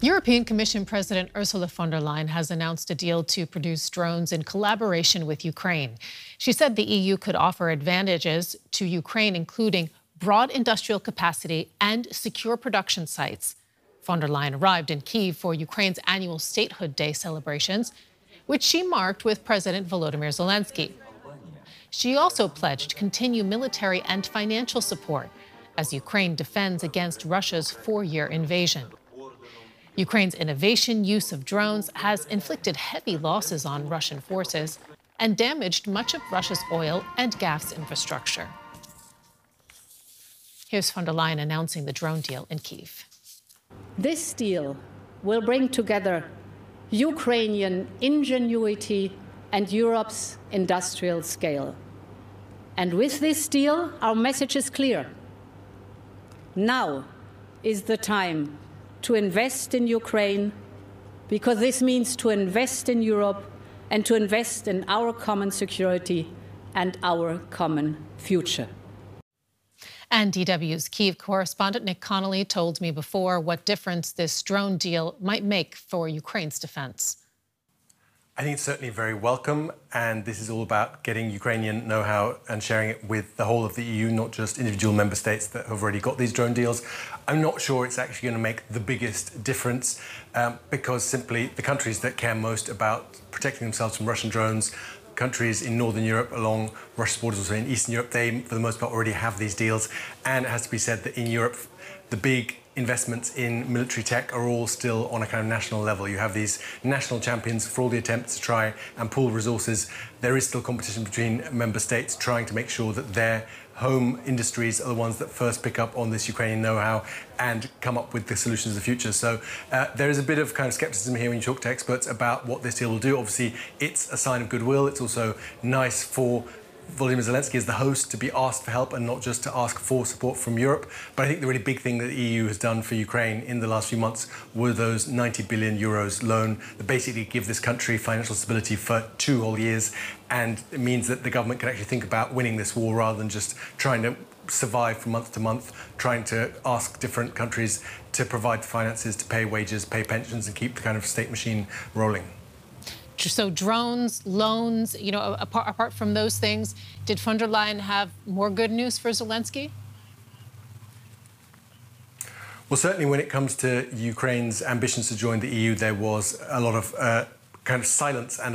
European Commission President Ursula von der Leyen has announced a deal to produce drones in collaboration with Ukraine. She said the EU could offer advantages to Ukraine, including broad industrial capacity and secure production sites. Von der Leyen arrived in Kyiv for Ukraine's annual Statehood Day celebrations, which she marked with President Volodymyr Zelensky. She also pledged to continue military and financial support as Ukraine defends against Russia's four-year invasion. Ukraine's innovation use of drones has inflicted heavy losses on Russian forces and damaged much of Russia's oil and gas infrastructure. Here's von der Leyen announcing the drone deal in Kyiv. This deal will bring together Ukrainian ingenuity and Europe's industrial scale. And with this deal, our message is clear. Now is the time to invest in Ukraine, because this means to invest in Europe and to invest in our common security and our common future. And DW's Kyiv correspondent Nick Connolly told me before what difference this drone deal might make for Ukraine's defense. I think it's certainly very welcome, and this is all about getting Ukrainian know-how and sharing it with the whole of the EU, not just individual member states that have already got these drone deals. I'm not sure it's actually going to make the biggest difference because simply the countries that care most about protecting themselves from Russian drones, countries in Northern Europe along Russia's borders, also in Eastern Europe, they, for the most part, already have these deals. And it has to be said that in Europe, the big investments in military tech are all still on a kind of national level. You have these national champions for all the attempts to try and pool resources. There is still competition between member states trying to make sure that their home industries are the ones that first pick up on this Ukrainian know-how and come up with the solutions of the future. So there is a bit of kind of skepticism here when you talk to experts about what this deal will do. Obviously, it's a sign of goodwill. It's also nice for Volodymyr Zelensky as the host to be asked for help and not just to ask for support from Europe. But I think the really big thing that the EU has done for Ukraine in the last few months were those 90 billion euros loan that basically give this country financial stability for 2 whole years. And it means that the government can actually think about winning this war rather than just trying to survive from month to month, trying to ask different countries to provide finances, to pay wages, pay pensions and keep the kind of state machine rolling. So drones, loans, apart from those things, did von der Leyen have more good news for Zelensky? Well, certainly when it comes to Ukraine's ambitions to join the EU, there was a lot of kind of silence and